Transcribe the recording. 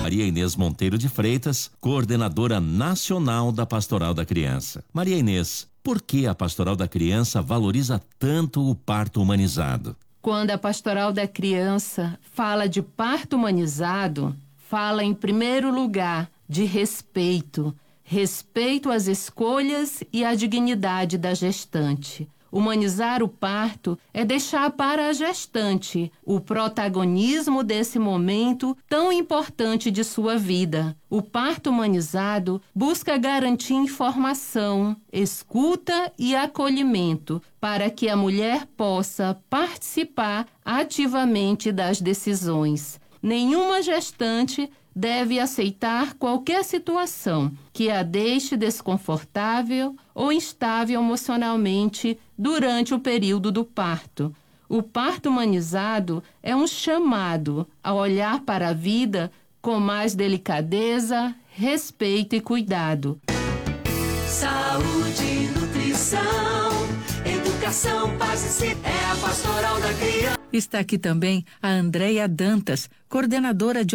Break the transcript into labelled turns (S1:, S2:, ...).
S1: Maria Inês Monteiro de Freitas, coordenadora nacional da Pastoral da Criança. Maria Inês, por que a Pastoral da Criança valoriza tanto o parto humanizado?
S2: Quando a Pastoral da Criança fala de parto humanizado, fala em primeiro lugar de respeito às escolhas e à dignidade da gestante. Humanizar o parto é deixar para a gestante o protagonismo desse momento tão importante de sua vida. O parto humanizado busca garantir informação, escuta e acolhimento para que a mulher possa participar ativamente das decisões. Nenhuma gestante deve aceitar qualquer situação que a deixe desconfortável ou instável emocionalmente durante o período do parto. O parto humanizado é um chamado a olhar para a vida com mais delicadeza, respeito e cuidado.
S3: Saúde, nutrição, educação, paz e é a Pastoral da Criança.
S4: Está aqui também a Andréia Dantas, coordenadora de